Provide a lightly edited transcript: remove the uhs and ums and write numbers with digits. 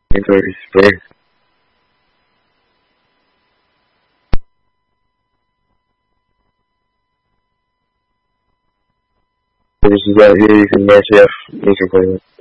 inventory space. Dus ja, hier is een massive music player.